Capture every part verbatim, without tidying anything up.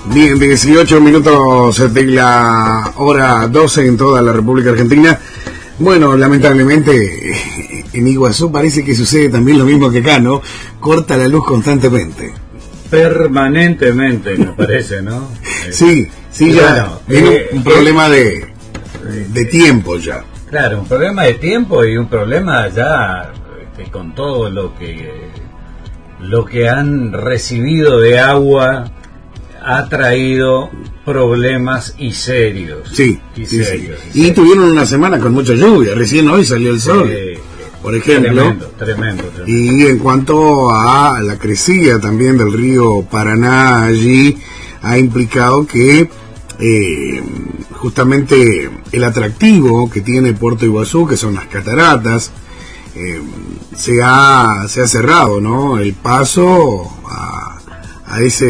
Bien, dieciocho minutos de la hora doce en toda la República Argentina. Bueno, lamentablemente en Iguazú parece que sucede también lo mismo que acá, ¿no? Corta la luz constantemente. Permanentemente, me parece, ¿no? Sí, sí, ya. Bueno, es eh, un problema de, de tiempo ya. Claro, un problema de tiempo y un problema ya este, con todo lo que lo que han recibido de agua ha traído problemas y serios. Sí, y, sí, serios, sí. y, y serios. tuvieron una semana con mucha lluvia, recién hoy salió el sol, eh, por ejemplo. Tremendo, tremendo, tremendo. Y en cuanto a la crecida también del río Paraná allí, ha implicado que eh, justamente el atractivo que tiene Puerto Iguazú, que son las cataratas, eh, se ha se ha cerrado, ¿no? El paso a, a ese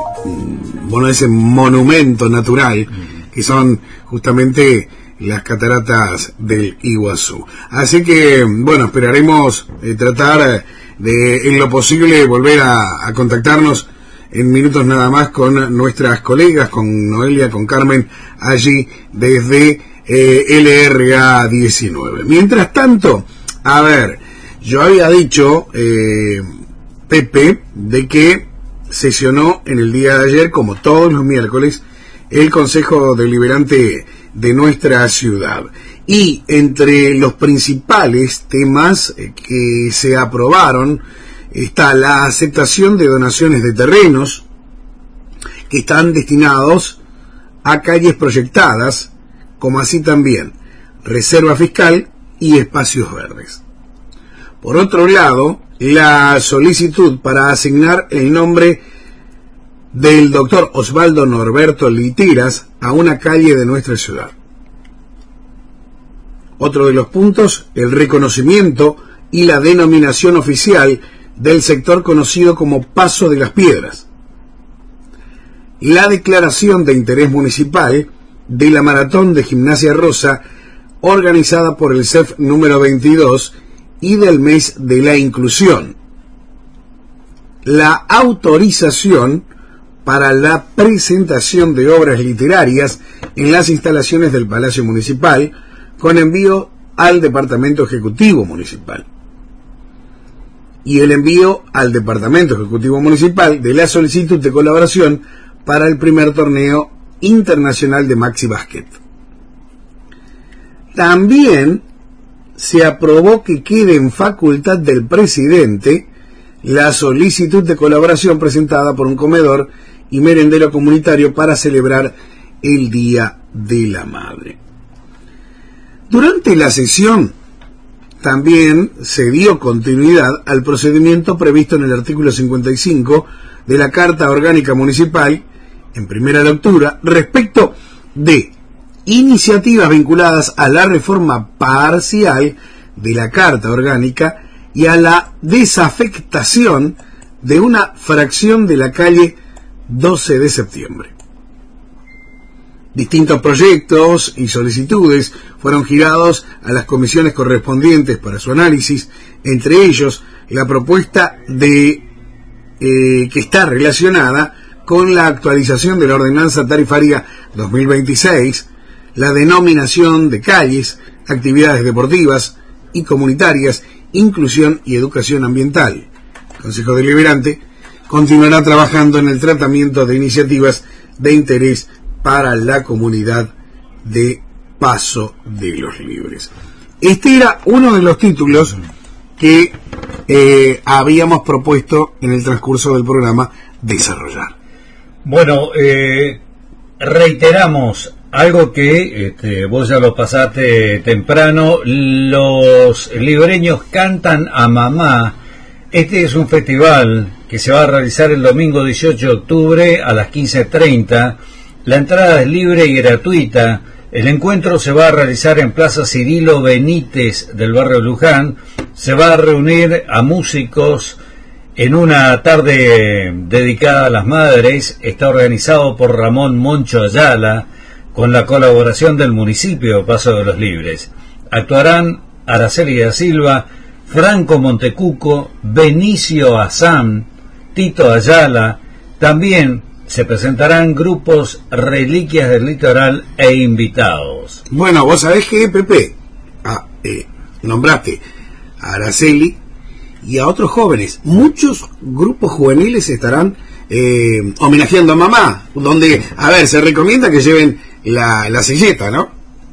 bueno ese monumento natural que son justamente las cataratas del Iguazú. Así que bueno, esperaremos eh, tratar de en lo posible volver a, a contactarnos en minutos nada más con nuestras colegas, con Noelia, con Carmen, allí desde eh, L R A diecinueve. Mientras tanto, a ver, yo había dicho, eh, Pepe, de que sesionó en el día de ayer, como todos los miércoles, el Consejo Deliberante de nuestra ciudad. Y entre los principales temas que se aprobaron está la aceptación de donaciones de terrenos que están destinados a calles proyectadas, como así también reserva fiscal y espacios verdes. Por otro lado, la solicitud para asignar el nombre del doctor Osvaldo Norberto Literas a una calle de nuestra ciudad. Otro de los puntos, el reconocimiento y la denominación oficial del sector conocido como Paso de las Piedras. La declaración de interés municipal de la Maratón de Gimnasia Rosa, organizada por el C E F número veintidós, y del mes de la inclusión. La autorización para la presentación de obras literarias en las instalaciones del Palacio Municipal, con envío al Departamento Ejecutivo Municipal. Y el envío al Departamento Ejecutivo Municipal de la solicitud de colaboración para el primer torneo internacional de Maxi Basket. También se aprobó que quede en facultad del presidente la solicitud de colaboración presentada por un comedor y merendero comunitario para celebrar el Día de la Madre. Durante la sesión también se dio continuidad al procedimiento previsto en el artículo cincuenta y cinco de la Carta Orgánica Municipal, en primera lectura, respecto de iniciativas vinculadas a la reforma parcial de la Carta Orgánica y a la desafectación de una fracción de la calle doce de septiembre. Distintos proyectos y solicitudes fueron girados a las comisiones correspondientes para su análisis, entre ellos la propuesta de eh, que está relacionada con la actualización de la Ordenanza Tarifaria dos mil veintiséis, la denominación de calles, actividades deportivas y comunitarias, inclusión y educación ambiental. El Consejo Deliberante continuará trabajando en el tratamiento de iniciativas de interés para la comunidad de Paso de los Libres. Este era uno de los títulos que eh, habíamos propuesto en el transcurso del programa desarrollar. Bueno, eh, reiteramos algo que este, vos ya lo pasaste temprano. Los libreños cantan a mamá. Este es un festival que se va a realizar el domingo dieciocho de octubre a las quince treinta. La entrada es libre y gratuita. El encuentro se va a realizar en Plaza Cirilo Benítez del barrio Luján. Se va a reunir a músicos en una tarde dedicada a las madres. Está organizado por Ramón Moncho Ayala, con la colaboración del municipio de Paso de los Libres. Actuarán Araceli da Silva, Franco Montecuco, Benicio Azam, Tito Ayala, también se presentarán grupos Reliquias del Litoral e invitados. Bueno, vos sabés que, Pepe, ah, eh, nombraste a Araceli y a otros jóvenes. Muchos grupos juveniles estarán eh, homenajeando a mamá, donde, a ver, se recomienda que lleven la, la silleta, ¿no?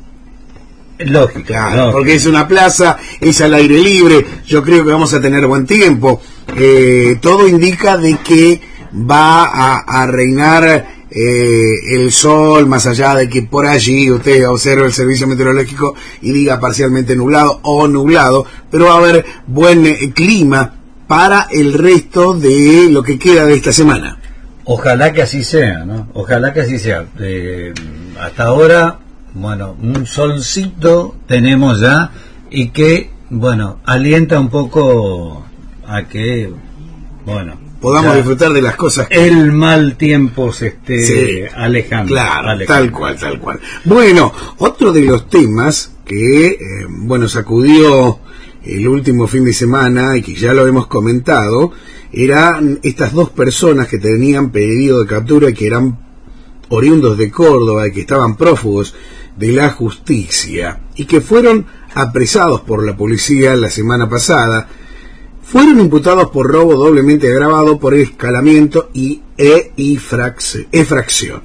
Lógico, claro, lógico, porque es una plaza, es al aire libre, yo creo que vamos a tener buen tiempo. Eh, todo indica de que va a, a reinar eh, el sol, más allá de que por allí usted observe el servicio meteorológico y diga parcialmente nublado o nublado, pero va a haber buen eh, clima para el resto de lo que queda de esta semana. Ojalá que así sea, ¿no? Ojalá que así sea. Eh, hasta ahora, bueno, un solcito tenemos ya y que, bueno, alienta un poco a que, bueno, podamos disfrutar de las cosas que el mal tiempo se esté sí, alejando. Claro, alejando. tal cual, tal cual. Bueno, otro de los temas que, eh, bueno, sacudió el último fin de semana y que ya lo hemos comentado, eran estas dos personas que tenían pedido de captura y que eran oriundos de Córdoba y que estaban prófugos de la justicia y que fueron apresados por la policía la semana pasada. Fueron imputados por robo doblemente agravado por escalamiento y e infracción.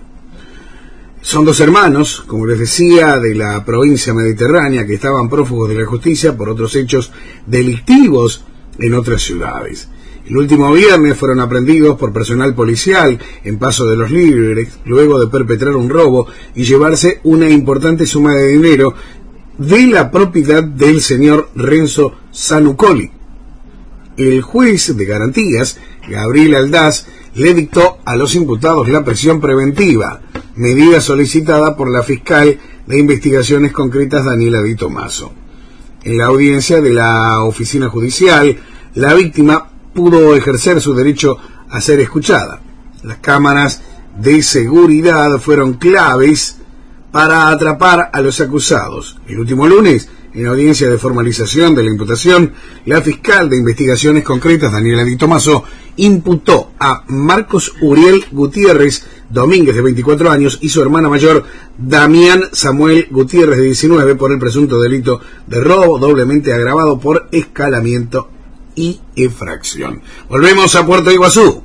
Son dos hermanos, como les decía, de la provincia mediterránea que estaban prófugos de la justicia por otros hechos delictivos en otras ciudades. El último viernes fueron aprehendidos por personal policial en Paso de los Libres, luego de perpetrar un robo y llevarse una importante suma de dinero de la propiedad del señor Renzo Sanucoli. El juez de garantías, Gabriel Aldaz, le dictó a los imputados la prisión preventiva, medida solicitada por la fiscal de investigaciones concretas Daniela Di Tomaso. En la audiencia de la oficina judicial, la víctima pudo ejercer su derecho a ser escuchada. Las cámaras de seguridad fueron claves para atrapar a los acusados. El último lunes, en audiencia de formalización de la imputación, la fiscal de investigaciones concretas, Daniela Di Tomaso, imputó a Marcos Uriel Gutiérrez Domínguez, de veinticuatro años, y su hermana mayor, Damián Samuel Gutiérrez, de diecinueve, por el presunto delito de robo doblemente agravado por escalamiento y infracción. Volvemos a Puerto Iguazú.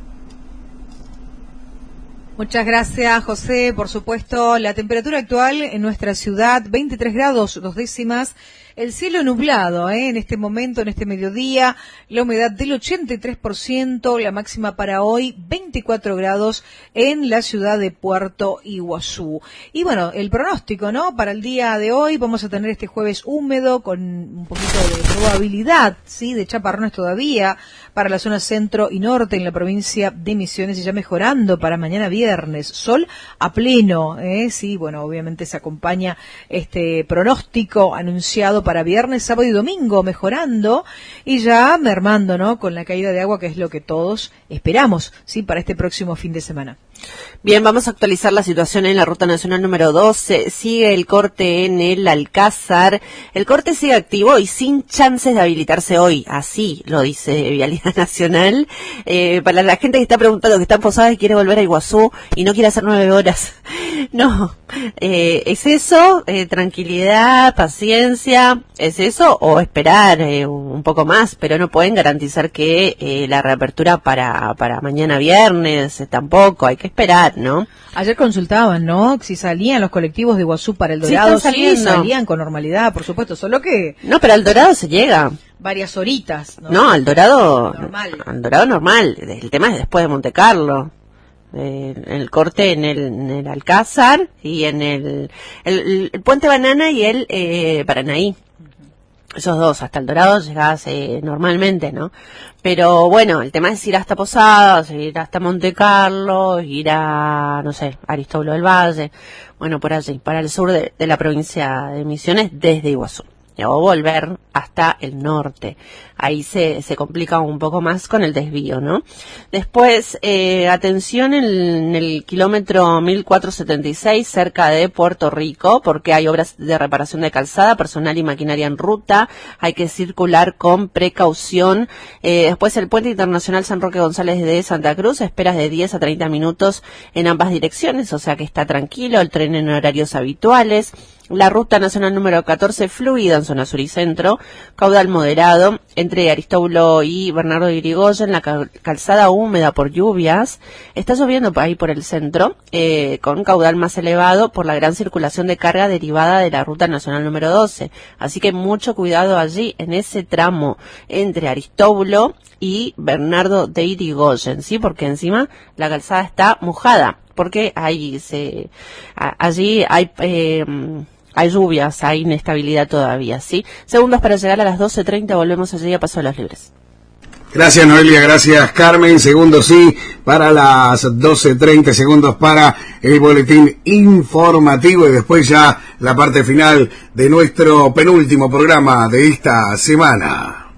Muchas gracias, José. Por supuesto, la temperatura actual en nuestra ciudad, veintitrés grados, dos décimas. El cielo nublado, ¿eh? En este momento, en este mediodía, la humedad del ochenta y tres por ciento, la máxima para hoy, veinticuatro grados en la ciudad de Puerto Iguazú. Y bueno, el pronóstico, ¿no? Para el día de hoy vamos a tener este jueves húmedo con un poquito de probabilidad, ¿sí? De chaparrones todavía para la zona centro y norte en la provincia de Misiones y ya mejorando para mañana viernes. Sol a pleno, ¿eh? Sí, bueno, obviamente se acompaña este pronóstico anunciado para viernes, sábado y domingo, mejorando y ya mermando, ¿no? Con la caída de agua, que es lo que todos esperamos, ¿sí? Para este próximo fin de semana. Bien, vamos a actualizar la situación en la Ruta Nacional número doce. Sigue el corte en el Alcázar. El corte sigue activo y sin chances de habilitarse hoy. Así lo dice Vialidad Nacional. Eh, para la gente que está preguntando, que está en Posadas y quiere volver a Iguazú y no quiere hacer nueve horas. No, eh, ¿es eso? Eh, tranquilidad, paciencia. ¿Es eso? O esperar eh, un poco más, pero no pueden garantizar que eh, la reapertura para, para mañana viernes eh, tampoco. Hay que esperar, ¿no? Ayer consultaban, ¿no? Si salían los colectivos de Iguazú para El Dorado. Sí, sí, salían con normalidad, por supuesto, solo que... No, pero al Dorado se llega. Varias horitas, ¿no? No, al Dorado... Normal. Al Dorado normal. El tema es después de Monte Carlo. Eh, el corte en el, en el Alcázar y en el, el, el Puente Banana y el eh, Paranaí. Esos dos, hasta El Dorado llegás eh, normalmente, ¿no? Pero bueno, el tema es ir hasta Posadas, ir hasta Monte Carlo, ir a, no sé, Aristóbulo del Valle, bueno, por allí, para el sur de, de la provincia de Misiones, desde Iguazú. o volver hasta el norte. Ahí se, se complica un poco más con el desvío, ¿no? Después, eh, atención en el, en el kilómetro mil cuatrocientos setenta y seis, cerca de Puerto Rico, porque hay obras de reparación de calzada, personal y maquinaria en ruta. Hay que circular con precaución. Eh, después, el puente internacional San Roque González de Santa Cruz, esperas de diez a treinta minutos en ambas direcciones, o sea que está tranquilo, el tren en horarios habituales. La ruta nacional número catorce, fluida en zona sur y centro, caudal moderado entre Aristóbulo y Bernardo de Irigoyen, la calzada húmeda por lluvias. Está lloviendo ahí por el centro, eh, con caudal más elevado por la gran circulación de carga derivada de la ruta nacional número doce. Así que mucho cuidado allí, en ese tramo entre Aristóbulo y Bernardo de Irigoyen, ¿sí? Porque encima la calzada está mojada, porque ahí se, a, allí hay... Eh, Hay lluvias, hay inestabilidad todavía, ¿sí? Segundos para llegar a las doce treinta, volvemos allí a Paso de los Libres. Gracias, Noelia, gracias, Carmen. Segundos, sí, para las doce treinta, segundos para el boletín informativo y después ya la parte final de nuestro penúltimo programa de esta semana.